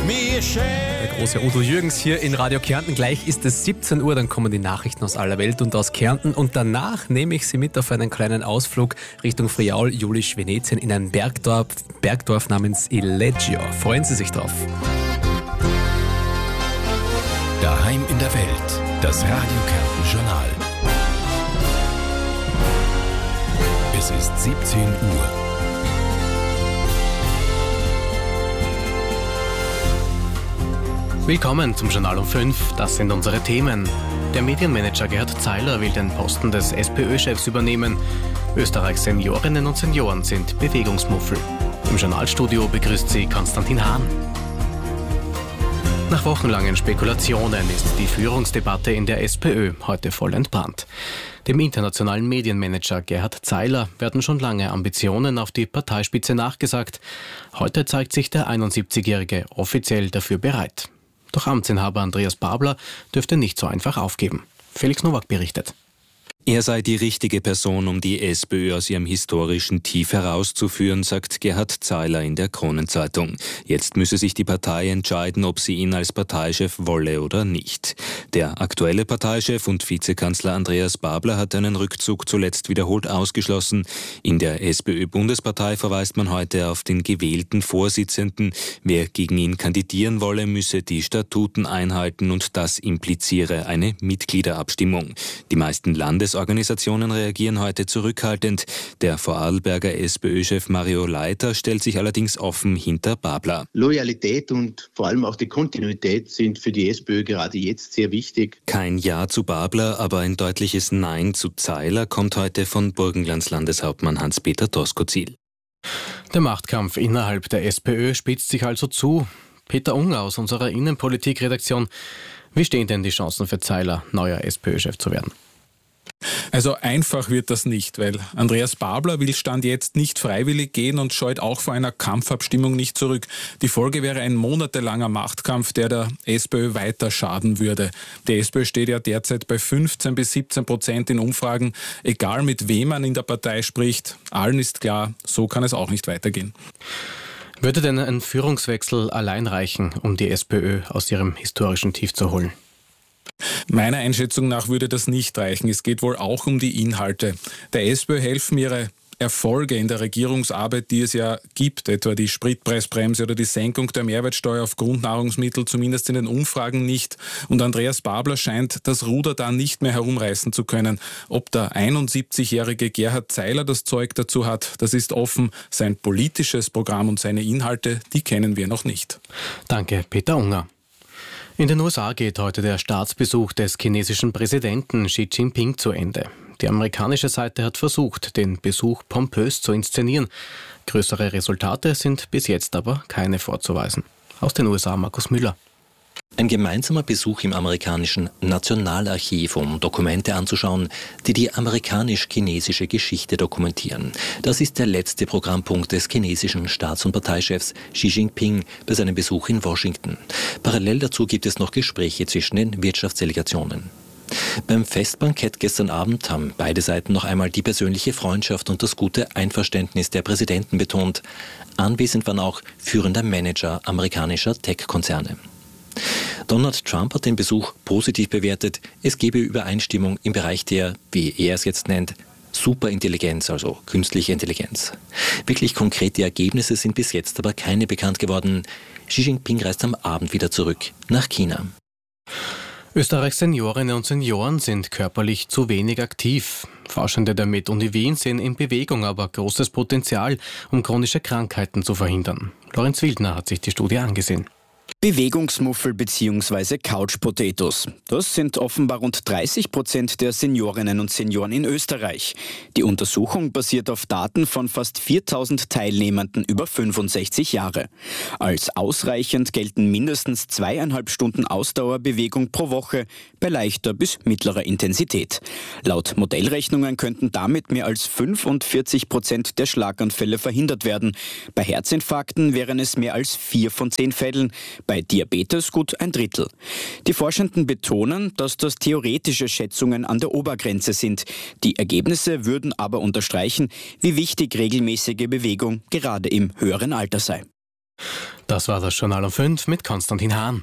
Der große Udo Jürgens hier in Radio Kärnten. Gleich ist es 17 Uhr, dann kommen die Nachrichten aus aller Welt und aus Kärnten. Und danach nehme ich Sie mit auf einen kleinen Ausflug Richtung Friaul, Jülich, Venetien in ein Bergdorf namens Illeggio. Freuen Sie sich drauf. Daheim in der Welt, das Radio Kärnten Journal. Es ist 17 Uhr. Willkommen zum Journal um 5. Das sind unsere Themen. Der Medienmanager Gerhard Zeiler will den Posten des SPÖ-Chefs übernehmen. Österreichs Seniorinnen und Senioren sind Bewegungsmuffel. Im Journalstudio begrüßt sie Konstantin Hahn. Nach wochenlangen Spekulationen ist die Führungsdebatte in der SPÖ heute voll entbrannt. Dem internationalen Medienmanager Gerhard Zeiler werden schon lange Ambitionen auf die Parteispitze nachgesagt. Heute zeigt sich der 71-Jährige offiziell dafür bereit. Doch Amtsinhaber Andreas Babler dürfte nicht so einfach aufgeben. Felix Nowak berichtet. Er sei die richtige Person, um die SPÖ aus ihrem historischen Tief herauszuführen, sagt Gerhard Zeiler in der Kronenzeitung. Jetzt müsse sich die Partei entscheiden, ob sie ihn als Parteichef wolle oder nicht. Der aktuelle Parteichef und Vizekanzler Andreas Babler hat einen Rückzug zuletzt wiederholt ausgeschlossen. In der SPÖ-Bundespartei verweist man heute auf den gewählten Vorsitzenden. Wer gegen ihn kandidieren wolle, müsse die Statuten einhalten und das impliziere eine Mitgliederabstimmung. Die meisten Landesorganisationen reagieren heute zurückhaltend. Der Vorarlberger SPÖ-Chef Mario Leiter stellt sich allerdings offen hinter Babler. Loyalität und vor allem auch die Kontinuität sind für die SPÖ gerade jetzt sehr wichtig. Kein Ja zu Babler, aber ein deutliches Nein zu Zeiler kommt heute von Burgenlands Landeshauptmann Hans-Peter Doskozil. Der Machtkampf innerhalb der SPÖ spitzt sich also zu. Peter Unger aus unserer Innenpolitik-Redaktion. Wie stehen denn die Chancen für Zeiler, neuer SPÖ-Chef zu werden? Also einfach wird das nicht, weil Andreas Babler will Stand jetzt nicht freiwillig gehen und scheut auch vor einer Kampfabstimmung nicht zurück. Die Folge wäre ein monatelanger Machtkampf, der SPÖ weiter schaden würde. Die SPÖ steht ja derzeit bei 15-17% in Umfragen. Egal mit wem man in der Partei spricht, allen ist klar, so kann es auch nicht weitergehen. Würde denn ein Führungswechsel allein reichen, um die SPÖ aus ihrem historischen Tief zu holen? Meiner Einschätzung nach würde das nicht reichen. Es geht wohl auch um die Inhalte. Der SPÖ helfen ihre Erfolge in der Regierungsarbeit, die es ja gibt, etwa die Spritpreisbremse oder die Senkung der Mehrwertsteuer auf Grundnahrungsmittel, zumindest in den Umfragen nicht. Und Andreas Babler scheint das Ruder da nicht mehr herumreißen zu können. Ob der 71-jährige Gerhard Zeiler das Zeug dazu hat, das ist offen. Sein politisches Programm und seine Inhalte, die kennen wir noch nicht. Danke, Peter Unger. In den USA geht heute der Staatsbesuch des chinesischen Präsidenten Xi Jinping zu Ende. Die amerikanische Seite hat versucht, den Besuch pompös zu inszenieren. Größere Resultate sind bis jetzt aber keine vorzuweisen. Aus den USA Markus Müller. Ein gemeinsamer Besuch im amerikanischen Nationalarchiv, um Dokumente anzuschauen, die die amerikanisch-chinesische Geschichte dokumentieren. Das ist der letzte Programmpunkt des chinesischen Staats- und Parteichefs Xi Jinping bei seinem Besuch in Washington. Parallel dazu gibt es noch Gespräche zwischen den Wirtschaftsdelegationen. Beim Festbankett gestern Abend haben beide Seiten noch einmal die persönliche Freundschaft und das gute Einverständnis der Präsidenten betont. Anwesend waren auch führende Manager amerikanischer Tech-Konzerne. Donald Trump hat den Besuch positiv bewertet. Es gebe Übereinstimmung im Bereich der, wie er es jetzt nennt, Superintelligenz, also künstliche Intelligenz. Wirklich konkrete Ergebnisse sind bis jetzt aber keine bekannt geworden. Xi Jinping reist am Abend wieder zurück nach China. Österreichs Seniorinnen und Senioren sind körperlich zu wenig aktiv. Forschende der Med-Uni Wien sehen in Bewegung aber großes Potenzial, um chronische Krankheiten zu verhindern. Lorenz Wildner hat sich die Studie angesehen. Bewegungsmuffel bzw. Couch Potatoes. Das sind offenbar rund 30% der Seniorinnen und Senioren in Österreich. Die Untersuchung basiert auf Daten von fast 4000 Teilnehmenden über 65 Jahre. Als ausreichend gelten mindestens 2,5 Stunden Ausdauerbewegung pro Woche bei leichter bis mittlerer Intensität. Laut Modellrechnungen könnten damit mehr als 45% der Schlaganfälle verhindert werden. Bei Herzinfarkten wären es mehr als 4 von 10 Fällen. Bei Diabetes gut ein Drittel. Die Forschenden betonen, dass das theoretische Schätzungen an der Obergrenze sind. Die Ergebnisse würden aber unterstreichen, wie wichtig regelmäßige Bewegung gerade im höheren Alter sei. Das war das Journal um 5 mit Konstantin Hahn.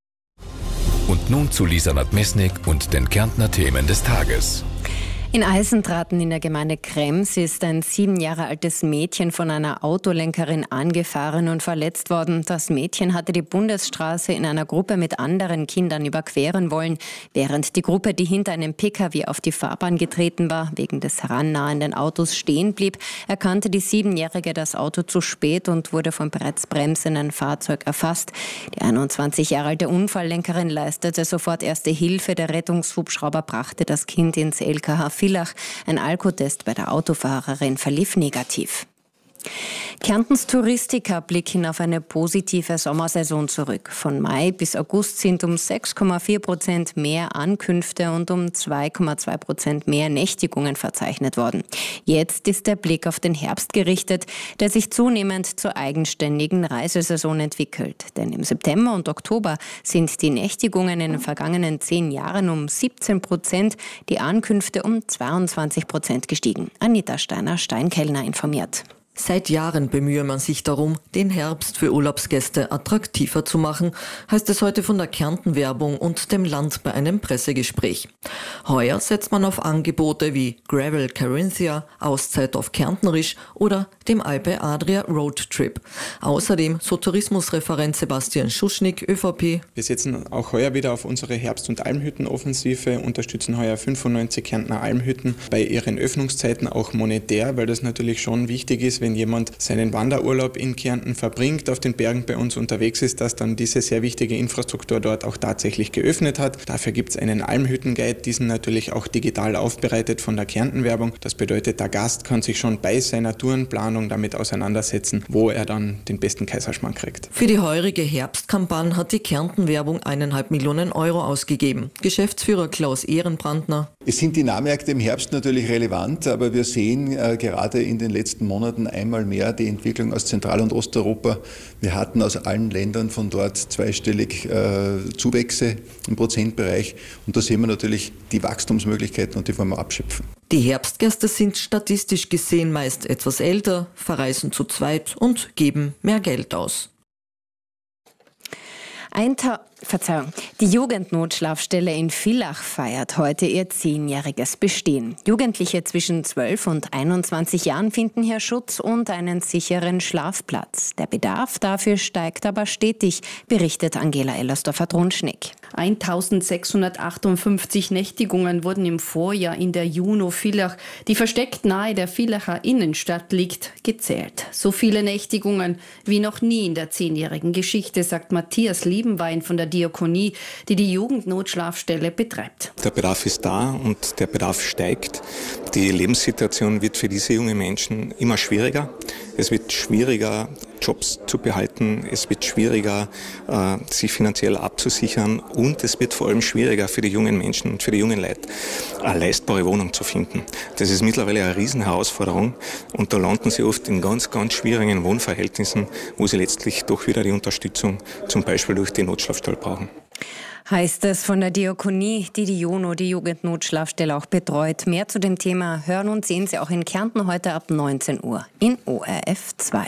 Und nun zu Lisa Nadmesnik und den Kärntner Themen des Tages. In Eisentraten in der Gemeinde Krems ist ein 7 Jahre altes Mädchen von einer Autolenkerin angefahren und verletzt worden. Das Mädchen hatte die Bundesstraße in einer Gruppe mit anderen Kindern überqueren wollen. Während die Gruppe, die hinter einem Pkw auf die Fahrbahn getreten war, wegen des herannahenden Autos stehen blieb, erkannte die 7-Jährige das Auto zu spät und wurde vom bereits bremsenden Fahrzeug erfasst. Die 21 Jahre alte Unfalllenkerin leistete sofort erste Hilfe. Der Rettungshubschrauber brachte das Kind ins LKH Villach. Ein Alkotest bei der Autofahrerin verlief negativ. Kärntens Touristiker blicken auf eine positive Sommersaison zurück. Von Mai bis August sind um 6,4% mehr Ankünfte und um 2,2% mehr Nächtigungen verzeichnet worden. Jetzt ist der Blick auf den Herbst gerichtet, der sich zunehmend zur eigenständigen Reisesaison entwickelt. Denn im September und Oktober sind die Nächtigungen in den vergangenen 10 Jahren um 17%, die Ankünfte um 22% gestiegen. Anita Steiner-Steinkellner informiert. Seit Jahren bemühe man sich darum, den Herbst für Urlaubsgäste attraktiver zu machen, heißt es heute von der Kärnten-Werbung und dem Land bei einem Pressegespräch. Heuer setzt man auf Angebote wie Gravel Carinthia, Auszeit auf Kärntnerisch oder dem Alpe Adria Roadtrip. Außerdem, so Tourismusreferent Sebastian Schuschnigg, ÖVP. Wir setzen auch heuer wieder auf unsere Herbst- und Almhütten-Offensive, unterstützen heuer 95 Kärntner Almhütten bei ihren Öffnungszeiten auch monetär, weil das natürlich schon wichtig ist, wenn jemand seinen Wanderurlaub in Kärnten verbringt, auf den Bergen bei uns unterwegs ist, dass dann diese sehr wichtige Infrastruktur dort auch tatsächlich geöffnet hat. Dafür gibt es einen Almhütten-Guide, diesen natürlich auch digital aufbereitet von der Kärnten-Werbung. Das bedeutet, der Gast kann sich schon bei seiner Tourenplanung damit auseinandersetzen, wo er dann den besten Kaiserschmarrn kriegt. Für die heurige Herbstkampagne hat die Kärnten-Werbung 1,5 Millionen Euro ausgegeben. Geschäftsführer Klaus Ehrenbrandner. Es sind die Nahmärkte im Herbst natürlich relevant, aber wir sehen gerade in den letzten Monaten einmal mehr die Entwicklung aus Zentral- und Osteuropa. Wir hatten aus allen Ländern von dort zweistellig Zuwächse im Prozentbereich und da sehen wir natürlich die Wachstumsmöglichkeiten und die wollen wir abschöpfen. Die Herbstgäste sind statistisch gesehen meist etwas älter, verreisen zu zweit und geben mehr Geld aus. Die Jugendnotschlafstelle in Villach feiert heute ihr 10-jähriges Bestehen. Jugendliche zwischen 12 und 21 Jahren finden hier Schutz und einen sicheren Schlafplatz. Der Bedarf dafür steigt aber stetig, berichtet Angela Ellersdorfer-Drunschnick. 1658 Nächtigungen wurden im Vorjahr in der Juno Villach, die versteckt nahe der Villacher Innenstadt liegt, gezählt. So viele Nächtigungen wie noch nie in der 10-jährigen Geschichte, sagt Matthias Liebenwein von der Diakonie, die die Jugendnotschlafstelle betreibt. Der Bedarf ist da und der Bedarf steigt. Die Lebenssituation wird für diese jungen Menschen immer schwieriger. Es wird schwieriger, Jobs zu behalten. Es wird schwieriger, sich finanziell abzusichern. Und es wird vor allem schwieriger für die jungen Menschen und für die jungen Leute, eine leistbare Wohnung zu finden. Das ist mittlerweile eine Riesenherausforderung. Und da landen sie oft in ganz, ganz schwierigen Wohnverhältnissen, wo sie letztlich doch wieder die Unterstützung, zum Beispiel durch die Notschlafstelle, brauchen. Heißt es von der Diakonie, die Juno, die Jugendnotschlafstelle, auch betreut. Mehr zu dem Thema hören und sehen Sie auch in Kärnten heute ab 19 Uhr in ORF 2.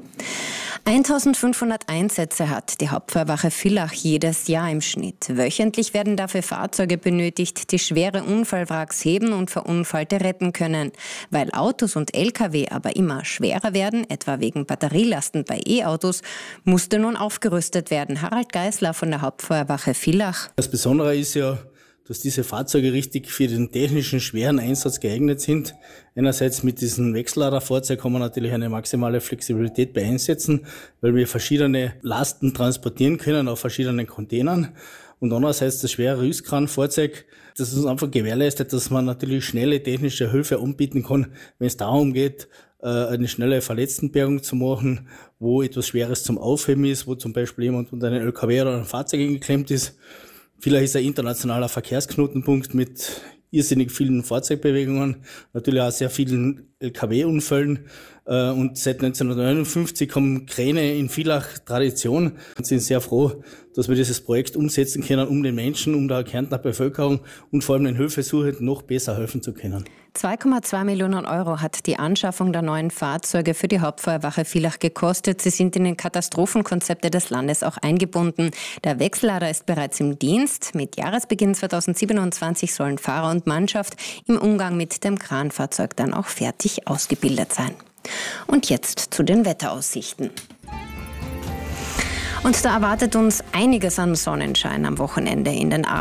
1500 Einsätze hat die Hauptfeuerwache Villach jedes Jahr im Schnitt. Wöchentlich werden dafür Fahrzeuge benötigt, die schwere Unfallwracks heben und Verunfallte retten können. Weil Autos und Lkw aber immer schwerer werden, etwa wegen Batterielasten bei E-Autos, musste nun aufgerüstet werden. Harald Geisler von der Hauptfeuerwache Villach. Das Besondere ist ja, dass diese Fahrzeuge richtig für den technischen schweren Einsatz geeignet sind. Einerseits mit diesem Wechselladerfahrzeug kann man natürlich eine maximale Flexibilität bei einsetzen, weil wir verschiedene Lasten transportieren können auf verschiedenen Containern. Und andererseits das schwere Rüstkranfahrzeug, das uns einfach gewährleistet, dass man natürlich schnelle technische Hilfe anbieten kann, wenn es darum geht, eine schnelle Verletztenbergung zu machen, wo etwas Schweres zum Aufheben ist, wo zum Beispiel jemand unter einen LKW oder ein Fahrzeug geklemmt ist. Vielleicht ist ein internationaler Verkehrsknotenpunkt mit irrsinnig vielen Fahrzeugbewegungen, natürlich auch sehr vielen LKW-Unfällen. Und seit 1959 haben Kräne in Villach Tradition und sind sehr froh, dass wir dieses Projekt umsetzen können, um den Menschen, um der Kärntner Bevölkerung und vor allem den Hilfesuchenden noch besser helfen zu können. 2,2 Millionen Euro hat die Anschaffung der neuen Fahrzeuge für die Hauptfeuerwache Villach gekostet. Sie sind in den Katastrophenkonzepte des Landes auch eingebunden. Der Wechsellader ist bereits im Dienst. Mit Jahresbeginn 2027 sollen Fahrer und Mannschaft im Umgang mit dem Kranfahrzeug dann auch fertig ausgebildet sein. Und jetzt zu den Wetteraussichten. Und da erwartet uns einiges an Sonnenschein am Wochenende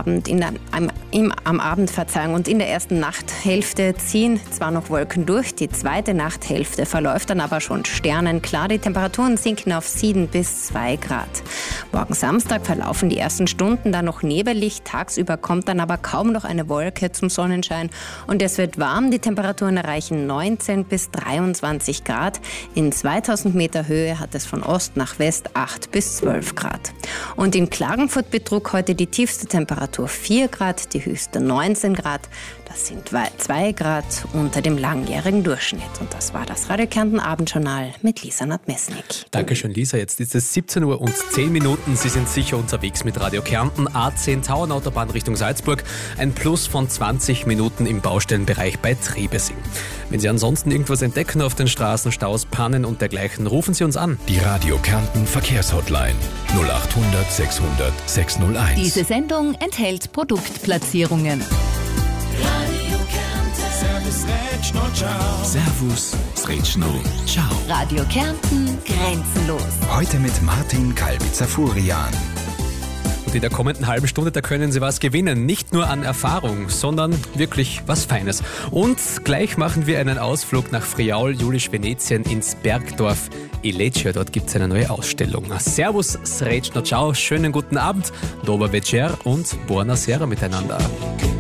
am Abend und in der ersten Nachthälfte ziehen zwar noch Wolken durch, die zweite Nachthälfte verläuft dann aber schon sternenklar. Die Temperaturen sinken auf 7 bis 2 Grad. Morgen Samstag verlaufen die ersten Stunden dann noch nebelig, tagsüber kommt dann aber kaum noch eine Wolke zum Sonnenschein und es wird warm. Die Temperaturen erreichen 19 bis 23 Grad. In 2000 Meter Höhe hat es von Ost nach West 8 bis 12 Grad. Und in Klagenfurt betrug heute die tiefste Temperatur 4 Grad, die höchste 19 Grad. Das sind 2 Grad unter dem langjährigen Durchschnitt. Und das war das Radio Kärnten Abendjournal mit Lisa Nadmesnik. Dankeschön, Lisa. Jetzt ist es 17 Uhr und 10 Minuten. Sie sind sicher unterwegs mit Radio Kärnten. A10 Tauernautobahn Richtung Salzburg. Ein Plus von 20 Minuten im Baustellenbereich bei Trebesing. Wenn Sie ansonsten irgendwas entdecken auf den Straßen, Staus, Pannen und dergleichen, rufen Sie uns an. Die Radio Kärnten Verkehrshotline 0800 600 601. Diese Sendung enthält Produktplatzierungen. Servus, Sretschno, ciao. Radio Kärnten, grenzenlos. Heute mit Martin Kalbitzer-Furian. Und in der kommenden halben Stunde, da können Sie was gewinnen. Nicht nur an Erfahrung, sondern wirklich was Feines. Und gleich machen wir einen Ausflug nach Friaul, Julisch Venetien, ins Bergdorf Ilecce. Dort gibt es eine neue Ausstellung. Servus, Sretschno, ciao, schönen guten Abend, dober večer und buona sera miteinander.